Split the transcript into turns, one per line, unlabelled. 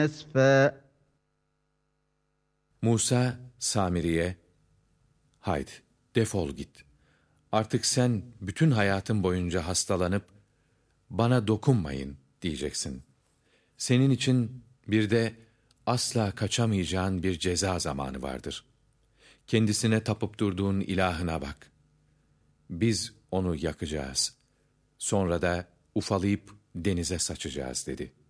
أسفا.
Musa Samiri'ye, haydi defol git. Artık sen bütün hayatın boyunca hastalanıp bana dokunmayın diyeceksin. Senin için bir de asla kaçamayacağın bir ceza zamanı vardır. Kendisine tapıp durduğun ilahına bak. Biz onu yakacağız. Sonra da ufalayıp denize saçacağız dedi.